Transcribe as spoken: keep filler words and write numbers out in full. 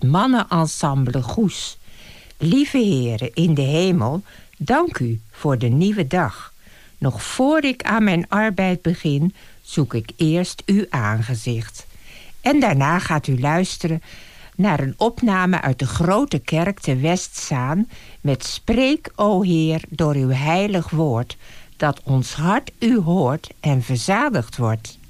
mannenensemble Goes. Lieve heren in de hemel, dank u voor de nieuwe dag. Nog voor ik aan mijn arbeid begin, zoek ik eerst uw aangezicht. En daarna gaat u luisteren naar een opname uit de grote kerk te Westzaan met Spreek, o Heer, door uw heilig woord, dat ons hart u hoort en verzadigd wordt.